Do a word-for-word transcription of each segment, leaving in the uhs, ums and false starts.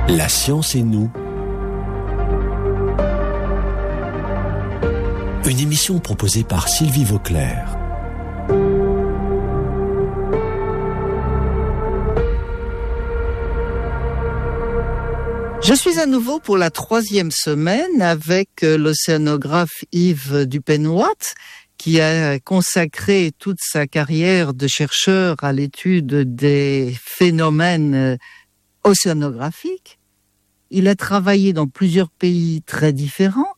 La science et nous. Une émission proposée par Sylvie Vauclair. Je suis à nouveau pour la troisième semaine avec l'océanographe Yves Dupenoit, qui a consacré toute sa carrière de chercheur à l'étude des phénomènes océanographiques. Il a travaillé dans plusieurs pays très différents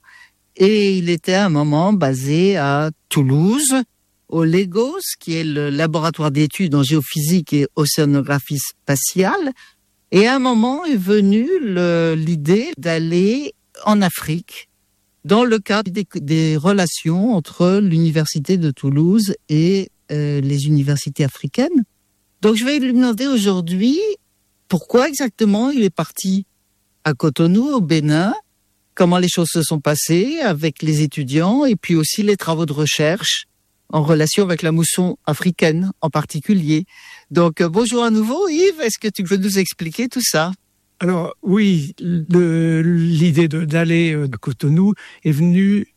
et il était à un moment basé à Toulouse, au LEGOS, qui est le laboratoire d'études en géophysique et océanographie spatiale. Et à un moment est venue le, l'idée d'aller en Afrique dans le cadre des, des relations entre l'université de Toulouse et euh, les universités africaines. Donc je vais lui demander aujourd'hui pourquoi exactement il est parti à Cotonou, au Bénin, comment les choses se sont passées avec les étudiants et puis aussi les travaux de recherche en relation avec la mousson africaine en particulier. Donc, euh, bonjour à nouveau Yves, est-ce que tu veux nous expliquer tout ça ? Alors oui, le, l'idée de, d'aller à Cotonou est venue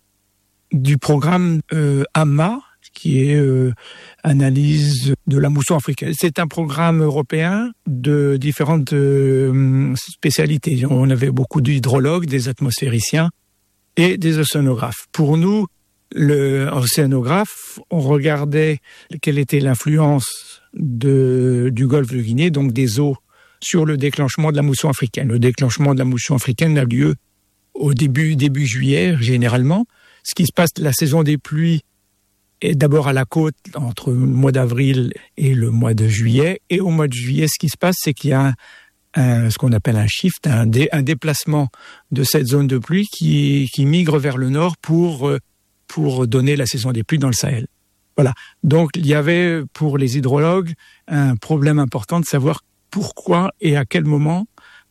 du programme euh, A M A, qui est euh, analyse de la mousson africaine. C'est un programme européen de différentes euh, spécialités. On avait beaucoup d'hydrologues, des atmosphériciens et des océanographes. Pour nous, le océanographe, on regardait quelle était l'influence de, du golfe de Guinée, donc des eaux, sur le déclenchement de la mousson africaine. Le déclenchement de la mousson africaine a lieu au début, début juillet, généralement. Ce qui se passe, la saison des pluies est d'abord à la côte, entre le mois d'avril et le mois de juillet. Et au mois de juillet, ce qui se passe, c'est qu'il y a un, un, ce qu'on appelle un shift, un, dé, un déplacement de cette zone de pluie qui, qui migre vers le nord pour, pour donner la saison des pluies dans le Sahel. Voilà. Donc, il y avait, pour les hydrologues, un problème important de savoir pourquoi et à quel moment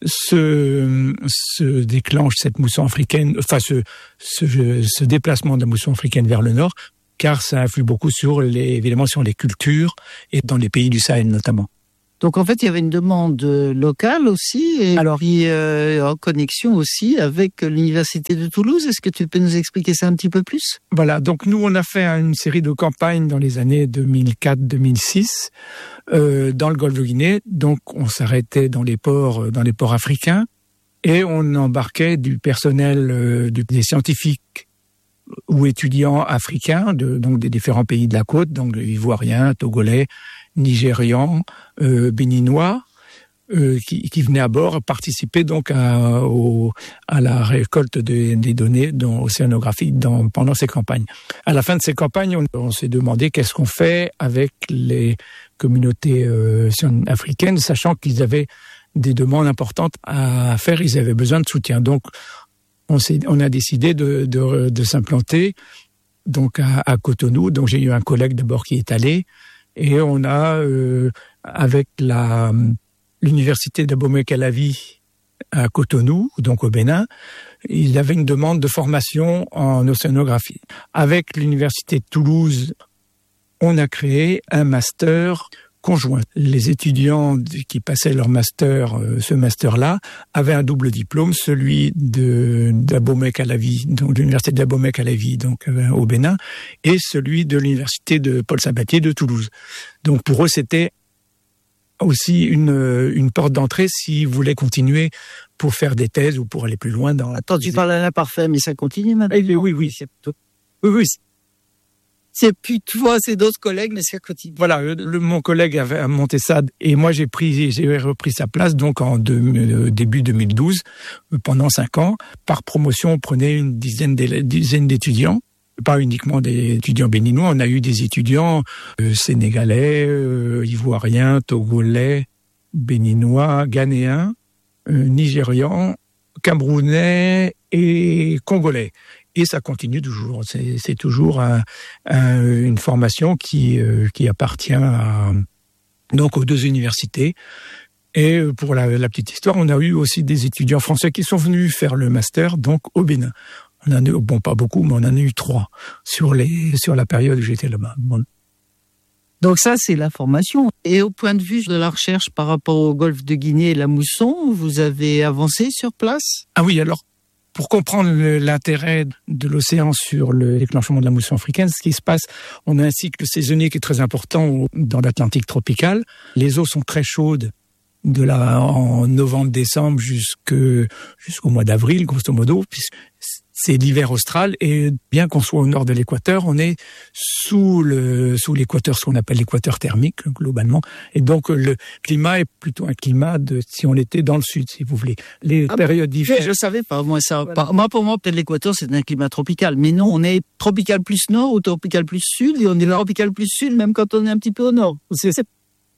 se, se déclenche cette mousson africaine, enfin, ce, ce, ce déplacement de la mousson africaine vers le nord, car ça influe beaucoup sur les, évidemment, sur les cultures et dans les pays du Sahel notamment. Donc en fait, il y avait une demande locale aussi, et alors puis euh, en connexion aussi avec l'université de Toulouse. Est-ce que tu peux nous expliquer ça un petit peu plus ? Voilà, donc nous on a fait une série de campagnes dans les années deux mille quatre deux mille six euh, dans le golfe de Guinée. Donc on s'arrêtait dans les ports, dans les ports africains, et on embarquait du personnel, euh, du, des scientifiques ou étudiants africains, de, donc des différents pays de la côte, donc ivoiriens, togolais, nigérians, euh, béninois, euh, qui, qui venaient à bord participer donc à, au, à la récolte de, des données dans, océanographiques dans, pendant ces campagnes. À la fin de ces campagnes, on, on s'est demandé qu'est-ce qu'on fait avec les communautés euh, africaines, sachant qu'ils avaient des demandes importantes à faire, ils avaient besoin de soutien. Donc, on, s'est, on a décidé de, de, de s'implanter donc à, à Cotonou. Donc, j'ai eu un collègue d'abord qui est allé. Et on a, euh, avec la, l'université d'Abomey-Calavi à Cotonou, donc au Bénin, il avait une demande de formation en océanographie. Avec l'université de Toulouse, on a créé un master conjoint. Les étudiants qui passaient leur master, euh, ce master-là, avaient un double diplôme, celui de d'Abomey-Calavi, donc de l'université d'Abomey-Calavi, donc euh, au Bénin, et celui de l'université de Paul Sabatier de Toulouse. Donc pour eux, c'était aussi une une porte d'entrée s'ils voulaient continuer pour faire des thèses ou pour aller plus loin dans. Attends, tu parles à l'imparfait, mais ça continue maintenant. Eh, oui, oui, c'est plutôt. Oui, oui. C'est plus toi, c'est d'autres collègues, mais ça continue. Voilà, le, le, mon collègue avait monté ça et moi j'ai pris, j'ai repris sa place donc en de, euh, début deux mille douze pendant cinq ans. Par promotion, on prenait une dizaine, dizaine d'étudiants, pas uniquement des étudiants béninois. On a eu des étudiants euh, sénégalais, euh, ivoiriens, togolais, béninois, ghanéens, euh, nigérians, camerounais et congolais. Et ça continue toujours. C'est, c'est toujours un, un, une formation qui, euh, qui appartient à, donc aux deux universités. Et pour la, la petite histoire, on a eu aussi des étudiants français qui sont venus faire le master donc au Bénin. On en a eu, bon, pas beaucoup, mais on en a eu trois sur les sur la période où j'étais là-bas. Bon. Donc ça, c'est la formation. Et au point de vue de la recherche par rapport au golfe de Guinée et la mousson, vous avez avancé sur place ? Ah oui, alors, pour comprendre le, l'intérêt de l'océan sur le déclenchement de la mousson africaine, ce qui se passe, on a un cycle saisonnier qui est très important dans l'Atlantique tropical. Les eaux sont très chaudes de là en novembre-décembre jusque, jusqu'au mois d'avril, grosso modo, puisque c'est l'hiver austral, et bien qu'on soit au nord de l'équateur, on est sous le sous l'équateur, ce qu'on appelle l'équateur thermique, globalement. Et donc, le climat est plutôt un climat de si on était dans le sud, si vous voulez. Les ah périodes d'hiver... Je ne savais pas, moi, ça. Voilà. Pas, moi, pour moi, peut-être l'équateur, c'est un climat tropical. Mais non, on est tropical plus nord ou tropical plus sud, et on est tropical plus sud, même quand on est un petit peu au nord. C'est, c'est...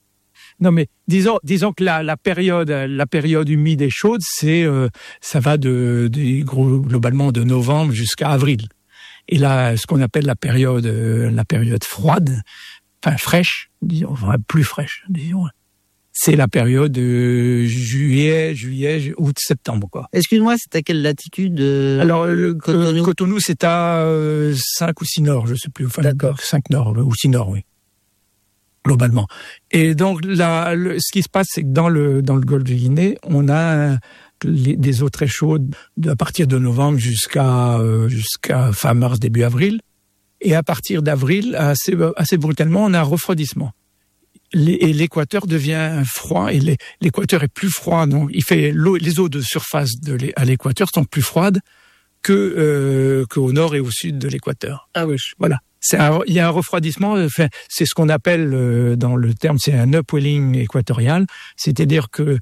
Non, mais disons, disons que la, la période, la période humide et chaude, c'est, euh, ça va de, de globalement de novembre jusqu'à avril. Et là, ce qu'on appelle la période, euh, la période froide, enfin fraîche, disons, enfin plus fraîche, disons, c'est la période de juillet, juillet, août, septembre, quoi. Excuse-moi, c'est à quelle latitude euh, Alors, le Cotonou, Cotonou c'est à euh, cinq ou six nord, je sais plus. Enfin, d'accord. cinq nord ou six nord, oui. Globalement. Et donc, là, le, ce qui se passe, c'est que dans le, dans le golfe de Guinée, on a les, des eaux très chaudes de, à partir de novembre jusqu'à, euh, jusqu'à fin mars, début avril. Et à partir d'avril, assez, assez brutalement, on a un refroidissement. Les, et l'équateur devient froid, et les, l'équateur est plus froid. Donc, il fait l'eau, les eaux de surface de l'é, à l'équateur sont plus froides que, euh, qu'au nord et au sud de l'équateur. Ah oui. Voilà. C'est un, il y a un refroidissement, enfin, c'est ce qu'on appelle, euh, dans le terme, c'est un upwelling équatorial. C'est-à-dire que,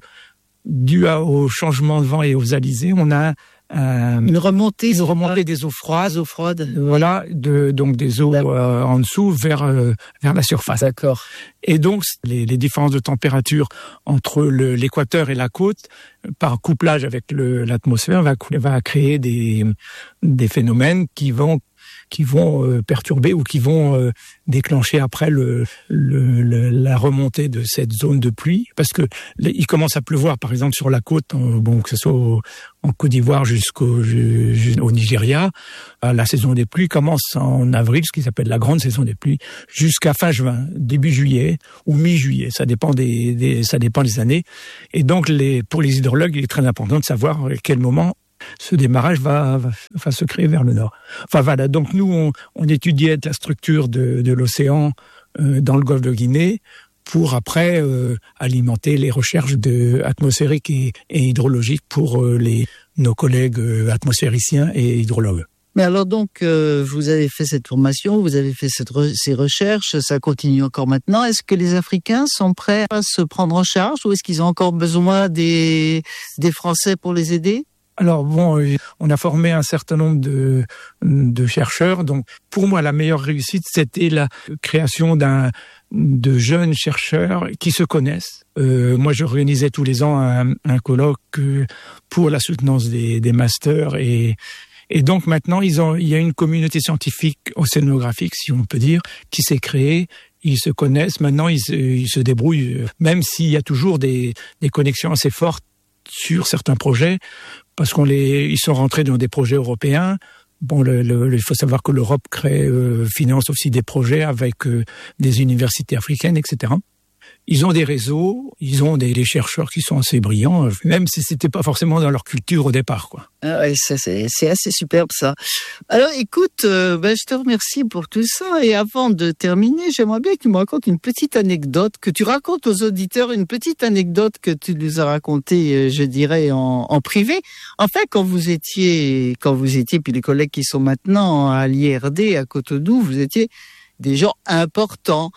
dû à, au changement de vent et aux alizés, on a euh, une remontée, une remontée des eaux froides, eaux froides. Voilà, de, donc des eaux euh, en dessous vers, euh, vers la surface. D'accord. Et donc, les, les différences de température entre le, l'équateur et la côte, par couplage avec le, l'atmosphère, va, va créer des, des phénomènes qui vont qui vont euh, perturber ou qui vont euh, déclencher après le, le, le, la remontée de cette zone de pluie, parce que les, il commence à pleuvoir, par exemple, sur la côte, euh, bon, que ce soit au, en Côte d'Ivoire jusqu'au au Nigeria. Euh, la saison des pluies commence en avril, ce qui s'appelle la grande saison des pluies, jusqu'à fin juin, début juillet ou mi-juillet. Ça dépend des, des ça dépend des années. Et donc, les, pour les hydrologues, il est très important de savoir à quel moment ce démarrage va, va, va se créer vers le nord. Enfin voilà, donc nous, on, on étudiait la structure de, de l'océan euh, dans le golfe de Guinée pour après euh, alimenter les recherches de, atmosphériques et, et hydrologiques pour euh, les, nos collègues euh, atmosphériciens et hydrologues. Mais alors donc, euh, vous avez fait cette formation, vous avez fait cette re- ces recherches, ça continue encore maintenant. Est-ce que les Africains sont prêts à se prendre en charge ou est-ce qu'ils ont encore besoin des, des Français pour les aider ? Alors bon, on a formé un certain nombre de, de chercheurs. Donc, pour moi, la meilleure réussite, c'était la création d'un de jeunes chercheurs qui se connaissent. Euh, moi, j'organisais tous les ans un, un colloque pour la soutenance des, des masters et et donc maintenant, ils ont, il y a une communauté scientifique océanographique, si on peut dire, qui s'est créée. Ils se connaissent. Maintenant, ils se, ils se débrouillent, même s'il y a toujours des, des connexions assez fortes sur certains projets, parce qu'on les, ils sont rentrés dans des projets européens. Bon, le, le, il faut savoir que l'Europe crée, euh, finance aussi des projets avec euh, des universités africaines, et cetera. Ils ont des réseaux, ils ont des, des chercheurs qui sont assez brillants, même si c'était pas forcément dans leur culture au départ, quoi. Ah ouais, ça, c'est, c'est assez superbe, ça. Alors, écoute, euh, ben, je te remercie pour tout ça. Et avant de terminer, j'aimerais bien que tu me racontes une petite anecdote, que tu racontes aux auditeurs une petite anecdote que tu nous as racontée, je dirais, en, en privé. En fait, quand vous étiez, quand vous étiez, puis les collègues qui sont maintenant à l'I R D, à Cotonou, vous étiez des gens importants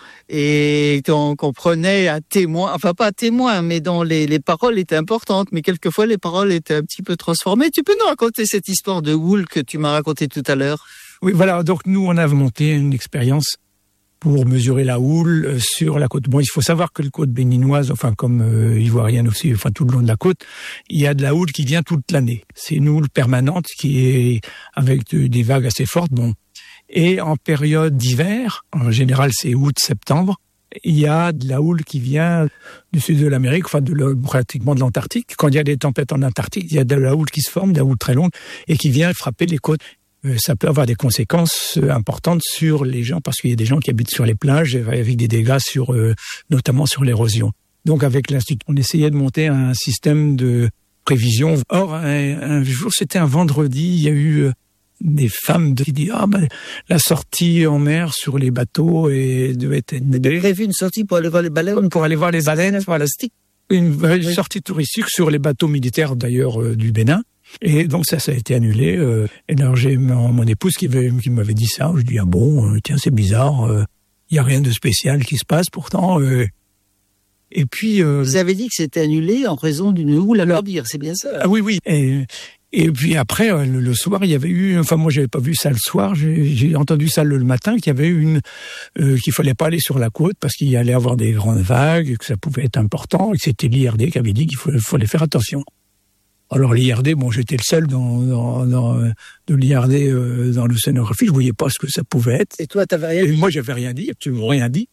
et qu'on prenait à témoin, enfin pas à témoin, mais dont les, les paroles étaient importantes, mais quelquefois les paroles étaient un petit peu transformées. Tu peux nous raconter cette histoire de houle que tu m'as racontée tout à l'heure ? Oui, voilà, donc nous on a monté une expérience pour mesurer la houle sur la côte. Bon, il faut savoir que la côte béninoise, enfin comme euh, ivoirienne aussi, enfin tout le long de la côte, il y a de la houle qui vient toute l'année. C'est une houle permanente qui est avec de, des vagues assez fortes, bon. Et en période d'hiver, en général c'est août-septembre, il y a de la houle qui vient du sud de l'Amérique, enfin de le, pratiquement de l'Antarctique. Quand il y a des tempêtes en Antarctique, il y a de la houle qui se forme, de la houle très longue, et qui vient frapper les côtes. euh, ça peut avoir des conséquences euh, importantes sur les gens, parce qu'il y a des gens qui habitent sur les plages avec des dégâts sur, euh, notamment sur l'érosion. Donc avec l'Institut, on essayait de monter un système de prévision. Or, un, un jour, c'était un vendredi, il y a eu des femmes qui disent « Ah ben, la sortie en mer sur les bateaux et devait être... » Vous avez vu une sortie pour aller voir les baleines? Pour aller voir les baleines, voilà, une oui. sortie touristique sur les bateaux militaires d'ailleurs euh, du Bénin. Et donc ça, ça a été annulé. Euh, et alors j'ai mon, mon épouse qui, avait, qui m'avait dit ça. Je dis « Ah bon, euh, tiens, c'est bizarre, il euh, n'y a rien de spécial qui se passe pourtant. Euh, » Et puis, euh, vous avez dit que c'était annulé en raison d'une houle à leur dire, c'est bien ça? Ah oui, oui. Et, et puis après, le, le soir, il y avait eu, enfin moi, j'avais pas vu ça le soir, j'ai, j'ai entendu ça le, le matin, qu'il y avait une, euh, qu'il fallait pas aller sur la côte parce qu'il y allait avoir des grandes vagues, que ça pouvait être important, et que c'était l'I R D qui avait dit qu'il fallait, fallait faire attention. Alors l'I R D, bon, j'étais le seul dans, dans, dans de l'I R D euh, dans l'océanographie, je voyais pas ce que ça pouvait être. Et toi, t'avais rien dit? Et moi, j'avais rien dit, absolument rien dit.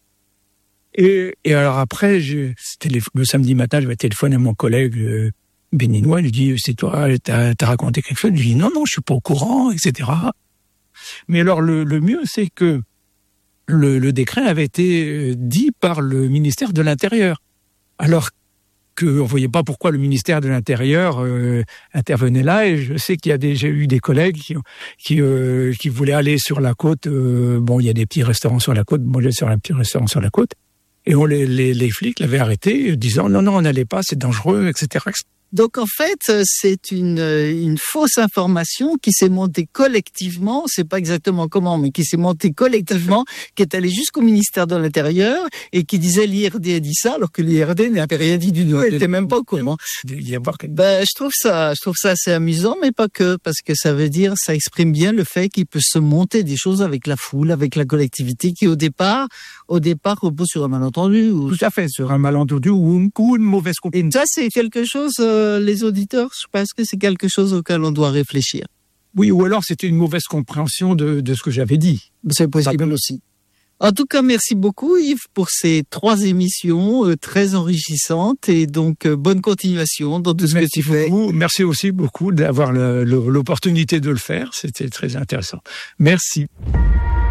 Et, et alors après, je, c'était le, le samedi matin, je vais téléphoner à mon collègue euh, béninois, il dit, c'est toi, t'as, t'as raconté quelque chose? Je lui dis, non, non, je suis pas au courant, et cetera. Mais alors, le, le mieux, c'est que le, le décret avait été dit par le ministère de l'Intérieur. Alors qu'on voyait pas pourquoi le ministère de l'Intérieur euh, intervenait là, et je sais qu'il y a déjà eu des collègues qui, qui, euh, qui voulaient aller sur la côte. Euh, bon, il y a des petits restaurants sur la côte, moi j'allais sur un petit restaurant sur la côte. Et on les, les, les flics l'avaient arrêté, disant non, non, on n'allait pas, c'est dangereux, et cetera. Donc en fait, c'est une, une fausse information qui s'est montée collectivement, c'est pas exactement comment, mais qui s'est montée collectivement, qui est allée jusqu'au ministère de l'Intérieur et qui disait l'I R D a dit ça, alors que l'I R D n'avait rien dit du tout. Elle était même pas au courant. Ben, je trouve ça, je trouve ça assez amusant, mais pas que, parce que ça veut dire, ça exprime bien le fait qu'il peut se monter des choses avec la foule, avec la collectivité, qui au départ, au départ repose sur un malentendu. Ou... Tout à fait, sur un malentendu ou une, ou une mauvaise compréhension. Et ça, c'est quelque chose. Euh, les auditeurs, je pense que c'est quelque chose auquel on doit réfléchir. Oui, ou alors c'était une mauvaise compréhension de, de ce que j'avais dit. C'est possible aussi. En tout cas, merci beaucoup Yves pour ces trois émissions euh, très enrichissantes et donc euh, bonne continuation dans tout ce merci que tu fais. Beaucoup. Merci aussi beaucoup d'avoir le, le, l'opportunité de le faire. C'était très intéressant. Merci.